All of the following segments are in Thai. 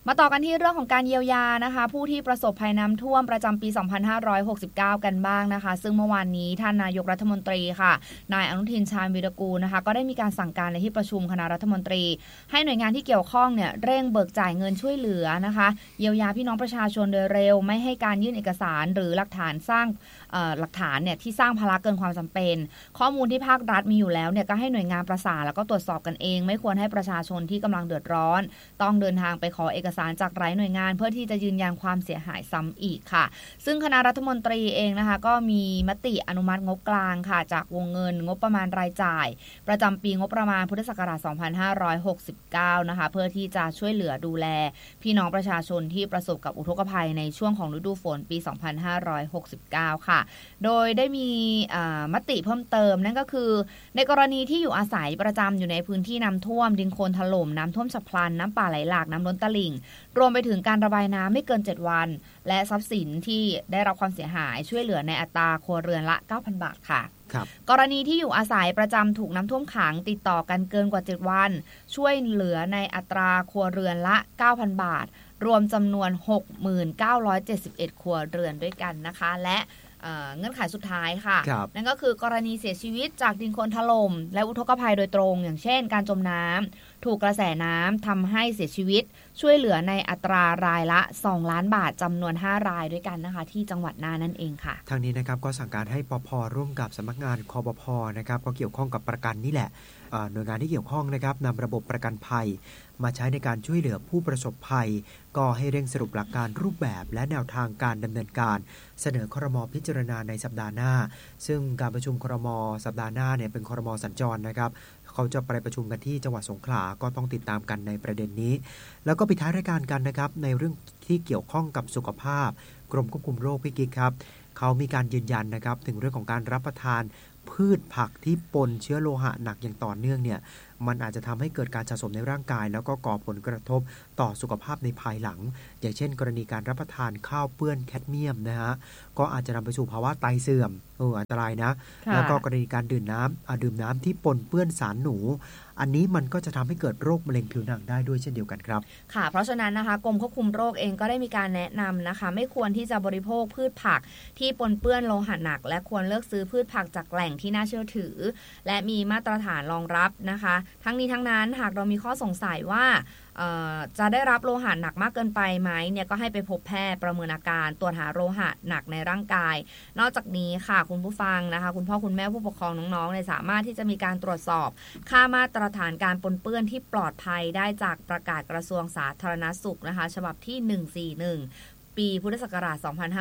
มาต่อกันที่เรื่องของการเยียวยานะคะผู้ที่ประสบภัยน้ำท่วมประจำปี 2569 กันบ้างนะคะซึ่งเมื่อวานนี้ท่านนายกรัฐมนตรีค่ะนายอนุทินชาญวีรกูลนะคะก็ได้มีการสั่งการในที่ประชุมคณะรัฐมนตรีให้หน่วยงานที่เกี่ยวข้องเนี่ยเร่งเบิกจ่ายเงินช่วยเหลือนะคะเยียวยาพี่น้องประชาชนโดยเร็วไม่ให้การยื่นเอกสารหรือหลักฐานเนี่ยที่สร้างภาระเกินความจำเป็นข้อมูลที่ภาครัฐมีอยู่แล้วเนี่ยก็ให้หน่วยงานประสานแล้วก็ตรวจสอบกันเองไม่ควรให้ประชาชนที่กำลังเดือดร้อนต้องเดินทางไปขอเอกสารจากหลายหน่วยงานเพื่อที่จะยืนยันความเสียหายซ้ำอีกค่ะซึ่งคณะรัฐมนตรีเองนะคะก็มีมติอนุมัติงบกลางค่ะจากวงเงินงบประมาณรายจ่ายประจำปีงบประมาณพุทธศักราช 2569 นะคะเพื่อที่จะช่วยเหลือดูแลพี่น้องประชาชนที่ประสบกับอุทกภัยในช่วงของฤดูฝนปี 2569 ค่ะโดยได้มีมติเพิ่มเติมนั่นก็คือในกรณีที่อยู่อาศัยประจำอยู่ในพื้นที่น้ำท่วมดินโคลนถล่มน้ำท่วมฉับพลันน้ำป่าไหลหลากน้ำล้นตลิ่งรวมไปถึงการระบายน้ำไม่เกิน7วันและทรัพย์สินที่ได้รับความเสียหายช่วยเหลือในอัตราครัวเรือนละ 9,000 บาทค่ะกรณีที่อยู่อาศัยประจำถูกน้ำท่วมขังติดต่อกันเกินกว่า7วันช่วยเหลือในอัตราครัวเรือนละ 9,000 บาทรวมจำนวน 69,71 ครัวเรือนด้วยกันนะคะและเงื่อนไขสุดท้ายค่ะนั่นก็คือกรณีเสียชีวิตจากดินโคลนถล่มและอุทกภัยโดยตรงอย่างเช่นการจมน้ำถูกกระแสน้ำทำให้เสียชีวิตช่วยเหลือในอัตรารายละ2ล้านบาทจำนวน5รายด้วยกันนะคะที่จังหวัดน่านนั่นเองค่ะทางนี้นะครับก็สั่งการให้ปภ.ร่วมกับสำนักงานคปภ.นะครับก็เกี่ยวข้องกับประกันนี่แหละหน่วยงานที่เกี่ยวข้องนะครับนำระบบประกันภัยมาใช้ในการช่วยเหลือผู้ประสบภัยก็ให้เร่งสรุปหลักการรูปแบบและแนวทางการดำเนินการเสนอครม.พิจารณาในสัปดาห์หน้าซึ่งการประชุมครม.สัปดาห์หน้าเนี่ยเป็นครม.สัญจรนะครับเขาจะไปประชุมกันที่จังหวัดสงขลาก็ต้องติดตามกันในประเด็นนี้แล้วก็ปิดท้ายรายการกันนะครับในเรื่องที่เกี่ยวข้องกับสุขภาพกรมควบคุมโรคพี่กิ๊กครับเขามีการยืนยันนะครับถึงเรื่องของการรับประทานพืชผักที่ปนเชื้อโลหะหนักอย่างต่อเนื่องเนี่ยมันอาจจะทำให้เกิดการสะสมในร่างกายแล้วก็ก่อผลกระทบต่อสุขภาพในภายหลังอย่างเช่นกรณีการรับประทานข้าวเปื้อนแคดเมียมนะฮะก็อาจจะนำไปสู่ภาวะไตเสื่อมอันตรายนะแล้วก็กรณีการดื่มน้ำที่ปนเปื้อนสารหนูอันนี้มันก็จะทำให้เกิดโรคมะเร็งผิวหนังได้ด้วยเช่นเดียวกันครับค่ะเพราะฉะนั้นนะคะกรมควบคุมโรคเองก็ได้มีการแนะนำนะคะไม่ควรที่จะบริโภคพืชผักที่ปนเปื้อนโลหะหนักและควรเลือกซื้อพืชผักจากแหล่งที่น่าเชื่อถือและมีมาตรฐานรองรับนะคะทั้งนี้ทั้งนั้นหากเรามีข้อสงสัยว่าจะได้รับโลหะหนักมากเกินไปไหมเนี่ยก็ให้ไปพบแพทย์ประเมินอาการตรวจหาโลหะหนักในร่างกายนอกจากนี้ค่ะคุณผู้ฟังนะคะคุณพ่อคุณแม่ผู้ปกครองน้องๆเนี่ยสามารถที่จะมีการตรวจสอบค่ามาตรฐานการปนเปื้อนที่ปลอดภัยได้จากประกาศกระทรวงสาธารณสุขนะคะฉบับที่141ปีพุทธศักราช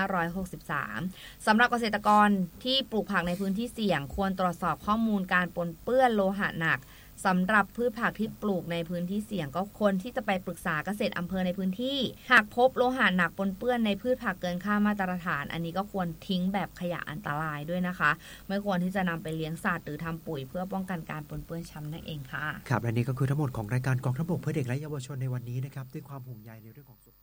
2563 สำหรับเกษตรกรที่ปลูกผักในพื้นที่เสี่ยงควรตรวจสอบข้อมูลการปนเปื้อนโลหะหนักสำหรับพืชผักที่ปลูกในพื้นที่เสี่ยงก็ควรที่จะไปปรึกษาเกษตรอำเภอในพื้นที่หากพบโลหะหนักปนเปื้อนในพืชผักเกินค่ามาตรฐานอันนี้ก็ควรทิ้งแบบขยะอันตรายด้วยนะคะไม่ควรที่จะนำไปเลี้ยงสัตว์หรือทำปุ๋ยเพื่อป้องกันการปนเปื้อนช้ำนั่นเองค่ะครับและนี่ก็คือทั้งหมดของรายการกองทัพบกเพื่อเด็กและเยาวชนในวันนี้นะครับด้วยความห่วงใยในเรื่องของ